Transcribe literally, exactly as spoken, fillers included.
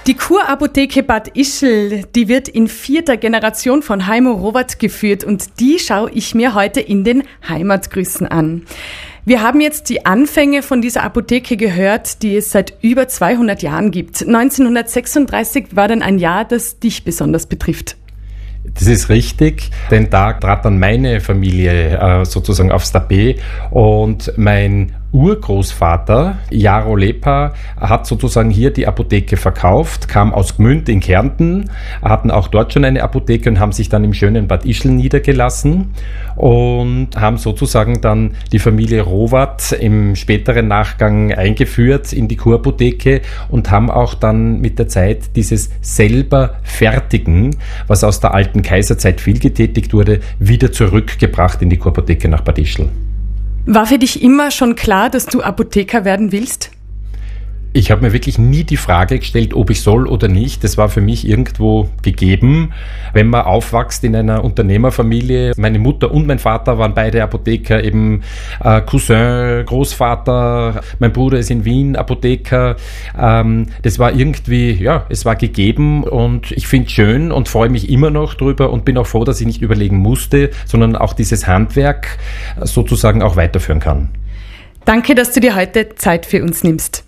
Die Kurapotheke Bad Ischl, die wird in vierter Generation von Heimo Rowat geführt und die schaue ich mir heute in den Heimatgrüßen an. Wir haben jetzt die Anfänge von dieser Apotheke gehört, die es seit über zweihundert Jahren gibt. neunzehnhundertsechsunddreißig war dann ein Jahr, das dich besonders betrifft. Das ist richtig, denn da trat dann meine Familie äh, sozusagen aufs Tapet und mein Urgroßvater, Jaro Lepa, hat sozusagen hier die Apotheke verkauft, kam aus Gmünd in Kärnten, hatten auch dort schon eine Apotheke und haben sich dann im schönen Bad Ischl niedergelassen und haben sozusagen dann die Familie Rowat im späteren Nachgang eingeführt in die Kurapotheke und haben auch dann mit der Zeit dieses selber Fertigen, was aus der alten Kaiserzeit viel getätigt wurde, wieder zurückgebracht in die Kurapotheke nach Bad Ischl. War für dich immer schon klar, dass du Apotheker werden willst? Ich habe mir wirklich nie die Frage gestellt, ob ich soll oder nicht. Das war für mich irgendwo gegeben. Wenn man aufwächst in einer Unternehmerfamilie, meine Mutter und mein Vater waren beide Apotheker, eben äh, Cousin, Großvater, mein Bruder ist in Wien Apotheker. Ähm, das war irgendwie, ja, es war gegeben und ich finde es schön und freue mich immer noch drüber und bin auch froh, dass ich nicht überlegen musste, sondern auch dieses Handwerk sozusagen auch weiterführen kann. Danke, dass du dir heute Zeit für uns nimmst.